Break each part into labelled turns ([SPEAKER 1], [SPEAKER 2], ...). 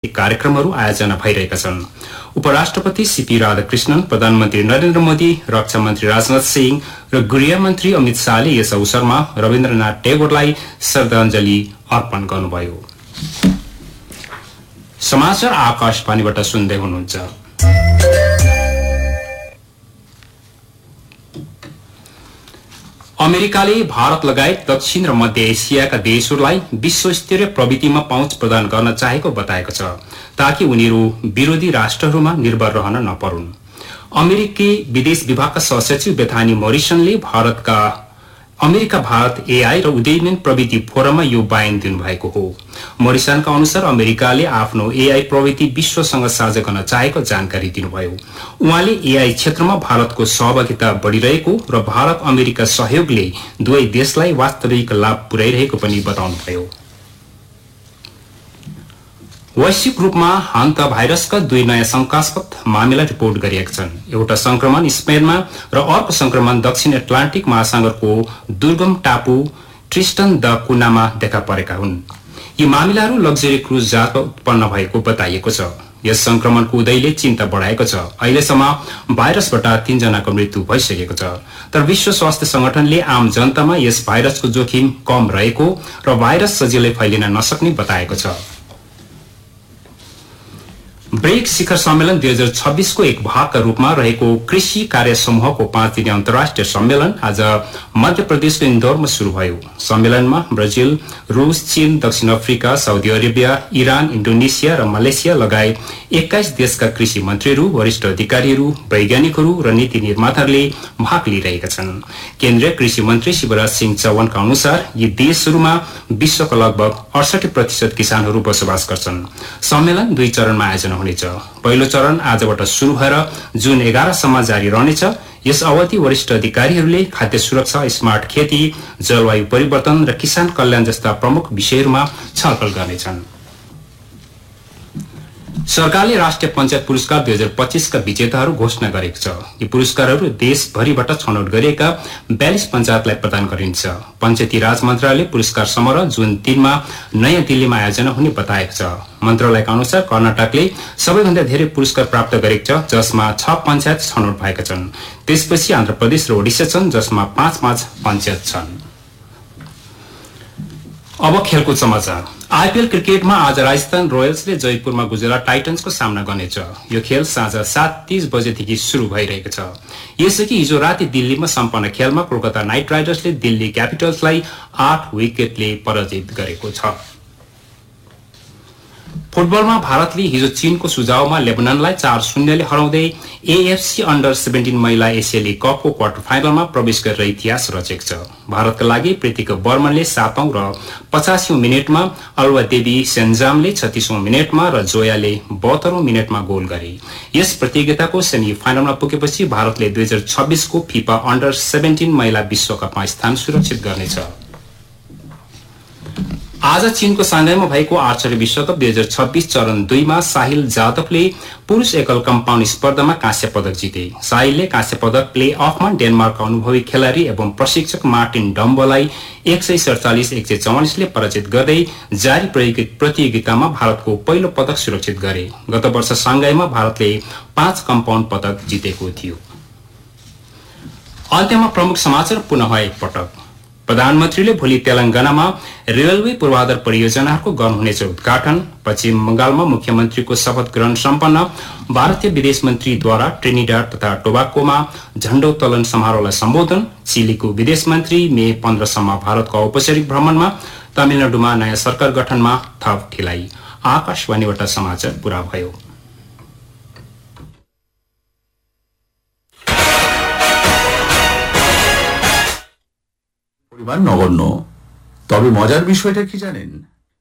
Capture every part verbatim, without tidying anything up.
[SPEAKER 1] सांस्कृतिक कार्यक्रमहरू आयोजना भइरहेका छन्। उपराष्ट्रपति सीपी राधाकृष्णन, प्रधानमन्त्री नरेन्द्र मोदी, रक्षा मन्त्री राजनाथ सिंह र गृहमन्त्री अमित शाहले यस अवसरमा रविन्द्रनाथ टेगोरलाई श्रद्धाञ्जली अर्पण गर्नुभयो। समाचार आकाशवाणीबाट सुन्दै हुनुहुन्छ। अमेरिकाले भारत लगायत दक्षिण र मध्य एसियाका देशहरूलाई विश्वस्तरीय प्रविधिमा पहुँच प्रदान गर्न चाहेको बताएको छ, ताकि उनीहरू विरोधी राष्ट्रहरूमा निर्भर रहन नपरून्। अमेरिकी विदेश विभागका सहसचिव बेथानी मोरिसनले भारतका अमेरिका भारत एआई र उदयमान प्रविधि फोरममा यो बयान दिनुभएको हो। मोरिसनका अनुसार अमेरिकाले आफ्नो एआई प्रविधि विश्वसँग साझा गर्न चाहेको जानकारी दिनुभयो। उहाँले एआई क्षेत्रमा भारतको सहभागिता बढ़िरहेको र भारत अमेरिका सहयोगले दुवै देशलाई वास्तविक लाभ पुर्याइरहेको पनि बताउनुभयो। वैश्विक रूपमा हान्ता भाइरसका दुई नयाँ शंकास्पद मामिला रिपोर्ट गरिएका छन्। एउटा संक्रमण स्पेनमा र अर्को संक्रमण दक्षिण एटलान्टिक महासागरको दुर्गम टापु ट्रिस्टन द कुनामा देखा परेका हुन्। यी मामिलाहरू लग्जरी क्रुज जहाजमा उत्पन्न भएको बताइएको छ। यस संक्रमणको उदयले चिन्ता बढाएको छ। अहिलेसम्म भाइरसबाट तीन जनाको मृत्यु भइसकेको छ, तर विश्व स्वास्थ्य संगठनले आम जनतामा यस भाइरसको जोखिम कम रहेको र भाइरस सजिलै फैलिन नसक्ने बताएको छ। ब्रिक्स शिखर सम्मेलन दुई हजार छब्बीस को एक भागका रूपमा रहेको कृषि कार्य समूहको पाँच दिने अन्तर्राष्ट्रिय सम्मेलन आज मध्य प्रदेशको इन्दौरमा शुरू भयो। सम्मेलनमा ब्राजिल, रूस, चीन, दक्षिण Africa, Saudi Arabia, Iran, Indonesia र मलेसिया लगायत एक्काइस देशका कृषि मन्त्रीहरू, वरिष्ठ अधिकारीहरू, वैज्ञानिकहरू र नीति निर्माताहरूले भाग लिइरहेका छन्। केन्द्रीय कृषि मन्त्री शिवराज सिंह चौहानका अनुसार यी देशहरूमा विश्वका लगभग अडसठी प्रतिशत किसानहरू बसोबास गर्छन्। सम्मेलन दुई चरणमा आयोजना हुनेछ। पहिलो चरण आजबाट शुरू भएर जुन एघारसम्म जारी रहनेछ। यस अवधि वरिष्ठ अधिकारीहरूले खाद्य सुरक्षा, स्मार्ट खेती, जलवायु परिवर्तन र किसान कल्याण जस्ता प्रमुख विषयहरूमा छलफल गर्नेछन्। सरकारले राष्ट्रिय पञ्चायत पुरस्कार दुई हजार पच्चीस का विजेताहरू घोषणा गरेको छ। यी पुरस्कारहरू देशभरिबाट छनौट गरिएका बयालीस पञ्चायतलाई प्रदान गरिन्छ। पञ्चायती राज मन्त्रालयले पुरस्कार समारोह जुन तीनमा नयाँ दिल्लीमा आयोजना हुने बताएको छ। मन्त्रालयका अनुसार कर्नाटकले सबैभन्दा धेरै पुरस्कार प्राप्त गरेको छ, जसमा छ पञ्चायत छनौट भएका छन्। त्यसपछि आन्ध्र प्रदेश र ओडिसा छन्, जसमा पाँच पाँच पञ्चायत छन्। अब खेलकुद समाचार। आईपीएल क्रिकेटमा आज राजस्थान रोयल्सले जयपुरमा गुजरात टाइटन्सको सामना गर्नेछ। यो खेल साँझ सात तीस बजेदेखि शुरू भइरहेको छ। यसअघि हिजो राति दिल्लीमा सम्पन्न खेलमा कोलकाता नाइट राइडर्सले दिल्ली क्यापिटल्सलाई आठ विकेटले पराजित गरेको छ। फुटबलमा भारतले हिजो चीनको सुझावमा लेबननलाई चार शून्यले हराउँदै एएफसी अन्डर सेभेन्टीन महिला एसिया लीग कपको क्वार्टर फाइनलमा प्रवेश गरेर इतिहास रचेको छ। भारतका लागि प्रीतिका बर्मनले सातौं र पचासीौं मिनटमा, अल्वा देवी सेन्जामले छत्तीसौं मिनटमा र जोयाले बहत्तरौं मिनटमा गोल गरे। यस प्रतियोगिताको सेमी फाइनलमा पुगेपछि भारतले दुई हजार छब्बीस को फिफा अन्डर सेभेन्टीन महिला विश्वकपमा स्थान सुरक्षित गर्नेछ। आज चीनको सांघाईमा भएको आर्चरी विश्वकप दुई हजार छब्बीस चरण दुईमा साहिल जादवले पुरुष एकल कम्पाउन्ड स्पर्धामा काँस्य पदक जिते। साहिलले काँस्य पदक प्ले अफमा डेनमार्कका अनुभवी खेलाडी एवं प्रशिक्षक मार्टिन डम्बोलाई एक सय सडचालिस एक सय चौवालिसले पराजित गर्दै जारी प्रतियोगितामा भारतको पहिलो पदक सुरक्षित गरे। गत वर्ष सांघाईमा भारतले पाँच कम्पाउन्ड पदक जितेको थियो। अन्त्यमा प्रमुख समाचार पुनः एकपटक। प्रधानमन्त्रीले भोलि तेलंगानामा रेलवे पूर्वाधार परियोजनाहरूको गर्नुहुनेछ उद्घाटन। पश्चिम बंगालमा मुख्यमन्त्रीको शपथ ग्रहण सम्पन्न। भारतीय विदेश मन्त्रीद्वारा ट्रिनिडाड तथा टोबाकोमा झण्डोत्तोलन समारोहलाई सम्बोधन। चिलीको विदेश मन्त्री मे पन्ध्रसम्म भारतको औपचारिक भ्रमणमा। तमिलनाडुमा नयाँ सरकार गठनमा थप ढिलाइ। आकाशवाणीबाट समाचार पूरा भयो।
[SPEAKER 2] নগণ্য, তবে মজার বিষয়টা কি জানেন?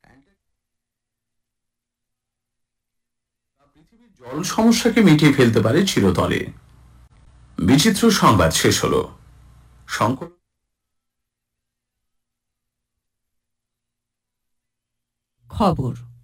[SPEAKER 2] পৃথিবীর জল সমস্যাকে মিটিয়ে ফেলতে পারে চিরতরে। বিচিত্র সংবাদ শেষ হলো। সংকট
[SPEAKER 3] খবর